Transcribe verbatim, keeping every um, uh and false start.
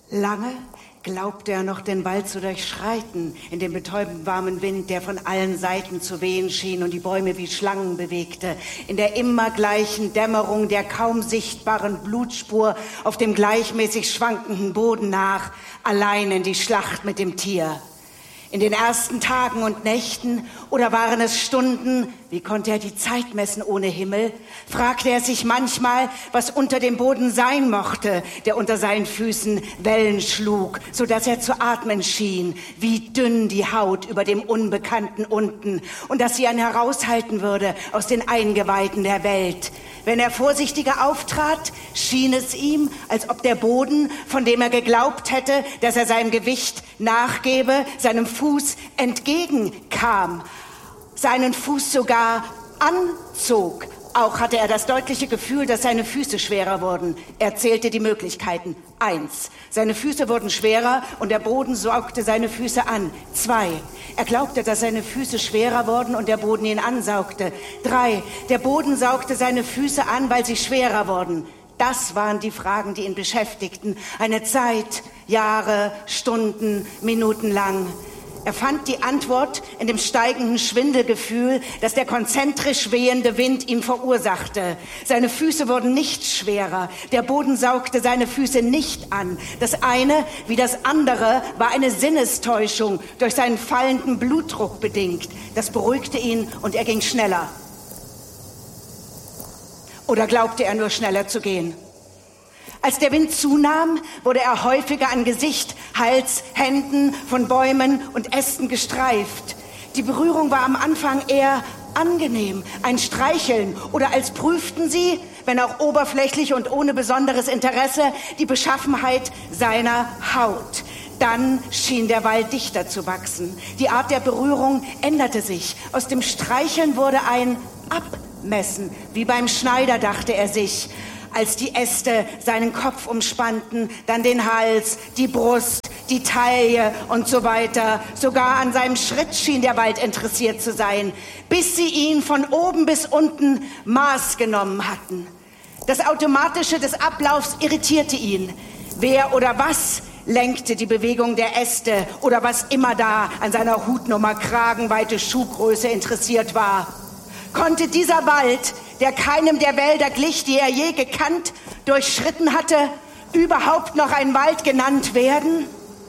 Lange glaubte er noch, den Wald zu durchschreiten, in dem betäubend warmen Wind, der von allen Seiten zu wehen schien und die Bäume wie Schlangen bewegte, in der immer gleichen Dämmerung der kaum sichtbaren Blutspur auf dem gleichmäßig schwankenden Boden nach, allein in die Schlacht mit dem Tier. In den ersten Tagen und Nächten, oder waren es Stunden, wie konnte er die Zeit messen ohne Himmel, fragte er sich manchmal, was unter dem Boden sein mochte, der unter seinen Füßen Wellen schlug, so dass er zu atmen schien, wie dünn die Haut über dem Unbekannten unten, und dass sie ihn heraushalten würde aus den Eingeweiden der Welt. Wenn er vorsichtiger auftrat, schien es ihm, als ob der Boden, von dem er geglaubt hätte, dass er seinem Gewicht nachgebe, seinem Fuß entgegenkam, seinen Fuß sogar anzog. Auch hatte er das deutliche Gefühl, dass seine Füße schwerer wurden. Er zählte die Möglichkeiten. Eins. Seine Füße wurden schwerer und der Boden saugte seine Füße an. Zwei. Er glaubte, dass seine Füße schwerer wurden und der Boden ihn ansaugte. Drei. Der Boden saugte seine Füße an, weil sie schwerer wurden. Das waren die Fragen, die ihn beschäftigten. Eine Zeit, Jahre, Stunden, Minuten lang. Er fand die Antwort in dem steigenden Schwindelgefühl, das der konzentrisch wehende Wind ihm verursachte. Seine Füße wurden nicht schwerer. Der Boden saugte seine Füße nicht an. Das eine wie das andere war eine Sinnestäuschung, durch seinen fallenden Blutdruck bedingt. Das beruhigte ihn und er ging schneller. Oder glaubte er nur schneller zu gehen? Als der Wind zunahm, wurde er häufiger an Gesicht, Hals, Händen von Bäumen und Ästen gestreift. Die Berührung war am Anfang eher angenehm, ein Streicheln, oder als prüften sie, wenn auch oberflächlich und ohne besonderes Interesse, die Beschaffenheit seiner Haut. Dann schien der Wald dichter zu wachsen. Die Art der Berührung änderte sich. Aus dem Streicheln wurde ein Abmessen, wie beim Schneider, dachte er sich, als die Äste seinen Kopf umspannten, dann den Hals, die Brust, die Taille und so weiter. Sogar an seinem Schritt schien der Wald interessiert zu sein, bis sie ihn von oben bis unten Maß genommen hatten. Das Automatische des Ablaufs irritierte ihn. Wer oder was lenkte die Bewegung der Äste oder was immer da an seiner Hutnummer kragenweite Schuhgröße interessiert war? Konnte dieser Wald, der keinem der Wälder glich, die er je gekannt, durchschritten hatte, überhaupt noch ein Wald genannt werden?